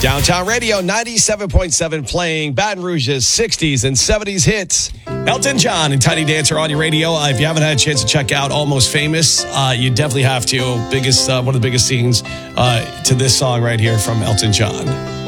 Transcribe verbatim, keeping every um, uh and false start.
Downtown Radio ninety-seven point seven playing Baton Rouge's sixties and seventies hits. Elton John and Tiny Dancer on your radio. Uh, if you haven't had a chance to check out Almost Famous, uh, you definitely have to. Biggest, uh, one of the biggest scenes uh, to this song right here from Elton John.